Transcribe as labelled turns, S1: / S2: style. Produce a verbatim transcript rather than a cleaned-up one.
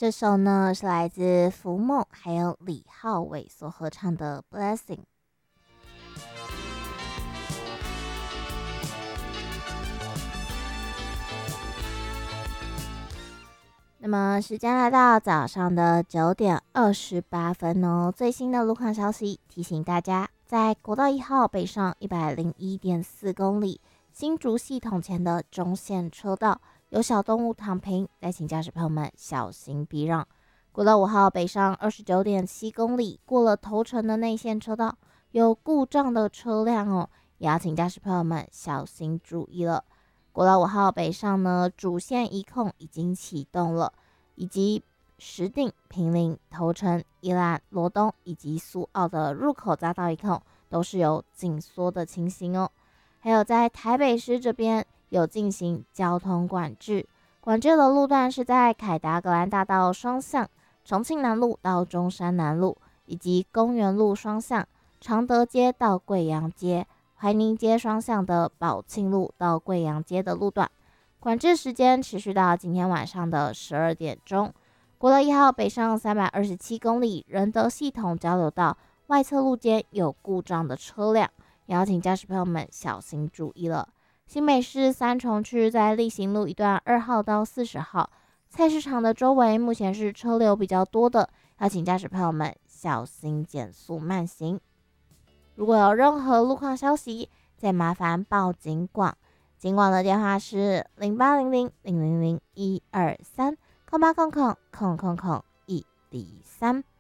S1: 这首呢是来自福梦还有李浩伟所合唱的《Blessing》。那么时间来到早上的九点二十八分哦，最新的路况消息提醒大家，在国道一号北上一百零一点四公里新竹系统前的中线车道有小动物躺平，再请驾驶朋友们小心避让。国道五号北上二十九点七公里，过了头城的内线车道有故障的车辆哦，也要请驾驶朋友们小心注意了。国道五号北上呢，主线一控已经启动了，以及石碇、平林、头城、宜兰、罗东以及苏澳的入口匝道一控都是有紧缩的情形哦。还有在台北市这边有进行交通管制，管制的路段是在凯达格兰大道双向、重庆南路到中山南路，以及公园路双向、常德街到贵阳街、怀宁街双向的宝庆路到贵阳街的路段，管制时间持续到今天晚上的十二点钟。国道一号北上三百二十七公里，仁德系统交流道外侧路肩有故障的车辆，也要请驾驶朋友们小心注意了。新北市三重区在力行路一段二号到四十号，菜市场的周围目前是车流比较多的，要请驾驶朋友们小心减速慢行。如果有任何路况消息，再麻烦报警广，警广的电话是零八零零零零零一二三空八空空空空空一零三。